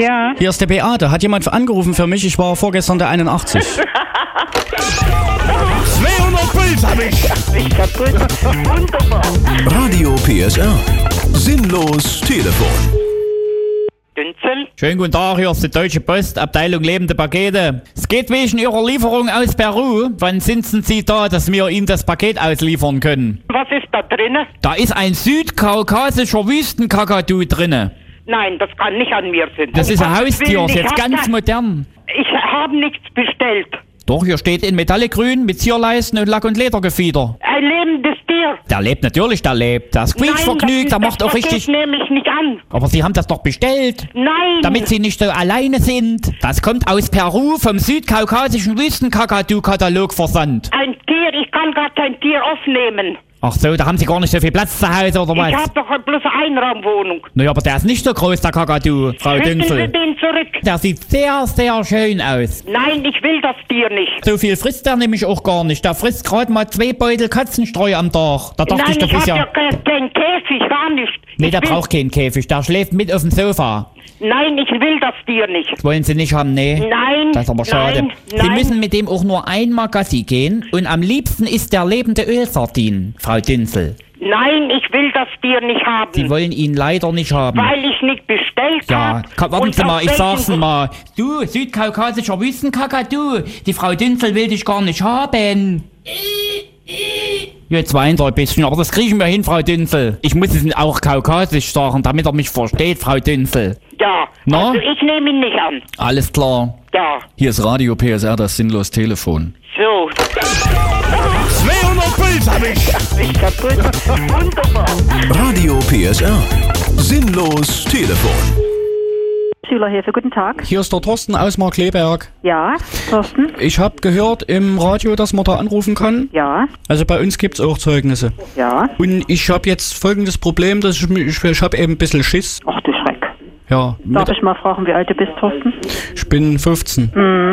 Ja. Hier ist der Beate. Hat jemand angerufen für mich? Ich war vorgestern der 81. 200 Puls hab ich. Ich kaputt. Wunderbar. Radio PSR. Sinnlos Telefon. Dünzel? Schönen guten Tag, hier ist die Deutsche Post, Abteilung lebende Pakete. Es geht wegen Ihrer Lieferung aus Peru. Wann sind Sie da, dass wir Ihnen das Paket ausliefern können? Was ist da drinnen? Da ist ein südkaukasischer Wüstenkakadu drinne. Nein, das kann nicht an mir sein. Das ist ein Haustier, ist Ich jetzt hab ganz da- modern. Ich habe nichts bestellt. Doch, hier steht in Metallegrün mit Zierleisten und Lack- und Ledergefieder. Ein lebendes Tier. Der lebt natürlich, der lebt. Der ist quietschvergnügt, der macht auch richtig... Das nehme ich nicht an. Aber Sie haben das doch bestellt. Nein. Damit Sie nicht so alleine sind. Das kommt aus Peru vom südkaukasischen Wüstenkakadu-Katalog versandt. Ein Tier, ich kann gar kein Tier aufnehmen. Ach so, da haben Sie gar nicht so viel Platz zu Hause, oder Ich was? habe doch bloß eine Einraumwohnung. Naja, aber der ist nicht so groß, der Kakadu, Frau Schicken Sie Dünzel. den zurück. Der sieht sehr, sehr schön aus. Nein, ich will das Tier nicht. So viel frisst der nämlich auch gar nicht. Der frisst gerade mal 2 Beutel Katzenstreu am Tag. Da dachte Nein, ich, das ich ist habe ja... ja kein Käfig, gar nicht. Nee, Ich der will- braucht keinen Käfig. Der schläft mit auf dem Sofa. Nein, ich will das Tier nicht. Das wollen Sie nicht haben, nee. Nein. Das ist aber schade. Nein, Sie nein. müssen mit dem auch nur einmal Gassi gehen. Und am liebsten ist der lebende Ölsardin, Frau Dünzel. Nein, ich will das Tier nicht haben. Sie wollen ihn leider nicht haben. Weil ich nicht bestellt Ja, habe. warten Und Sie mal, aus ich sag's welchem- Ihnen mal. Du, südkaukasischer Wüstenkakadu, die Frau Dünzel will dich gar nicht haben. Jetzt weint er ein bisschen, aber das kriegen wir hin, Frau Dünzel. Ich muss es auch kaukasisch sagen, damit er mich versteht, Frau Dünzel. Ja, Na? also ich nehme ihn nicht an. Alles klar. Ja, Hier ist Radio PSR, das Sinnlos Telefon. so. 200 Puls hab ich. Ich kaputt. Wunderbar. Radio PSR. Sinnlos Telefon. Schülerhilfe, guten Tag. Hier ist der Thorsten aus Markleberg. Ja, Thorsten? Ich habe gehört im Radio, dass man da anrufen kann. Ja, Also bei uns gibt's auch Zeugnisse. ja. Und ich habe jetzt folgendes Problem, dass ich habe eben ein bisschen Schiss. Ach du Schreck. Ja, Darf ich mal fragen, wie alt du bist, Thorsten? ich bin 15.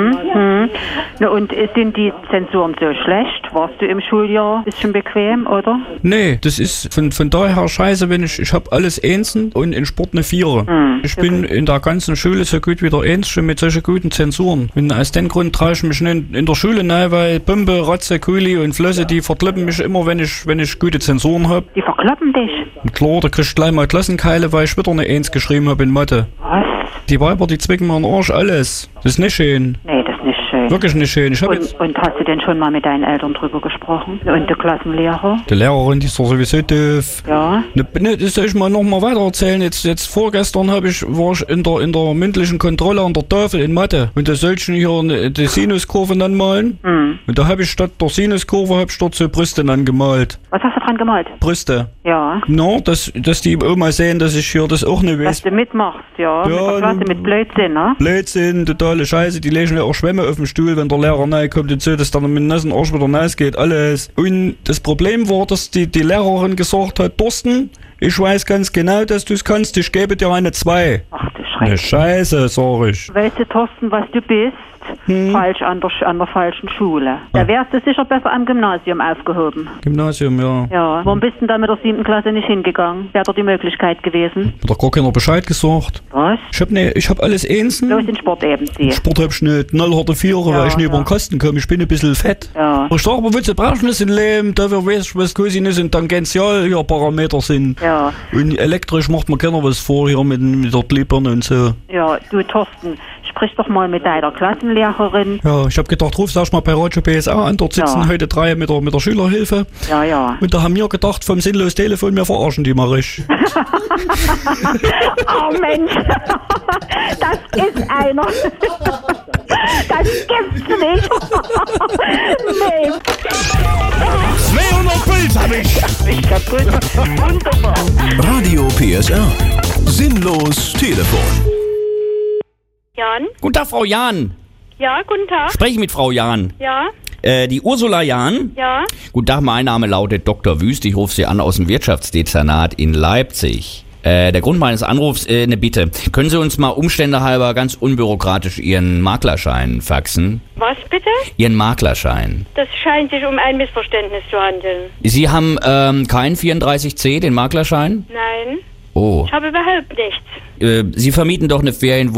Na und sind die Zensuren so schlecht? Warst du im Schuljahr ein bisschen bequem, oder? Nee, das ist von daher scheiße, wenn ich habe alles Einsen und in Sport eine 4. Ich bin in der ganzen Schule so gut wie der Einzige mit solchen guten Zensuren. Und aus dem Grund traue ich mich nicht in der Schule rein, weil Bombe, Ratze, Kuli und Flosse, die verkloppen mich immer, wenn ich gute Zensuren habe. Die verkloppen dich. Und klar, da kriegst du gleich mal Klassenkeile, weil ich wieder eine 1 geschrieben habe in Mathe. Was? Die Weiber, die zwicken mir den Arsch, alles. Das ist nicht schön. Nee, das ist nicht schön. Wirklich nicht schön. Ich habe jetzt... Und hast du denn schon mal mit deinen Eltern drüber gesprochen? Und der Klassenlehrer? Die Lehrerin, die ist doch sowieso doof. Ja. Ne, das soll ich mal nochmal weiter erzählen. Jetzt vorgestern war ich in der mündlichen Kontrolle an der Tafel in Mathe. Und da soll ich hier die Sinuskurve anmalen. Und da habe ich statt der Sinuskurve dort so Brüste angemalt. Was hast du dran gemalt? Brüste. Ja. No, dass die Oma sehen, dass ich hier das auch nicht Dass weiß. du mitmachst, ja. Mit Ja, der Klasse, mit Blödsinn, ne? Blödsinn, totale Scheiße, die legen ja auch Schwämme auf den Stuhl, wenn der Lehrer nahe kommt und so, dass dann mit dem nassen Arsch wieder nass geht, alles. Und das Problem war, dass die Lehrerin gesagt hat, Thorsten, ich weiß ganz genau, dass du es kannst, ich gebe dir eine 2. Ach du Eine Schreck. Scheiße, sag ich. Weißt du, Thorsten, was du bist? Falsch an der falschen Schule. Da wärst du sicher besser am Gymnasium aufgehoben. Gymnasium, ja. Ja. Warum bist du denn da mit der 7. Klasse nicht hingegangen? Wäre doch die Möglichkeit gewesen. Hat doch gar keiner Bescheid gesagt. Was? Ich hab alles Einsen. Bloß in Sport eben sie. Sport hab ich eine knallharte 4, weil ich nicht über den Kasten komme. Ich bin ein bisschen fett. Ja. Aber ich sag, aber willst du brauchst du nicht in Leben, dafür weißt du, was Cosinus und Tangential hier Parameter sind. Ja. Und elektrisch macht man keiner was vor hier mit der Glipbirne und so. Ja, du Thorsten, sprich doch mal mit deiner Klassenlehrerin. Ja, ich hab gedacht, ruf sag mal bei Radio PSA an, dort sitzen Ja. heute 3 mit der Schülerhilfe. Ja, ja. Und da haben wir gedacht, vom sinnlos Telefon, wir verarschen die mal richtig. Oh Mensch, das ist einer. Das gibt's nicht. Nee. 200 Puls hab ich. Ich kaputt. Wunderbar. Radio PSR. Sinnlos Telefon. Jan? Guten Tag, Frau Jahn. Ja, guten Tag. Spreche mit Frau Jahn. Ja, Die Ursula Jahn. ja. Guten Tag, mein Name lautet Dr. Wüst. Ich rufe Sie an aus dem Wirtschaftsdezernat in Leipzig. Der Grund meines Anrufs, eine Bitte. Können Sie uns mal umständehalber ganz unbürokratisch Ihren Maklerschein faxen? Was bitte? Ihren Maklerschein. Das scheint sich um ein Missverständnis zu handeln. Sie haben keinen 34C, den Maklerschein? Nein, Oh. ich habe überhaupt nichts. Sie vermieten doch eine Ferienwohnung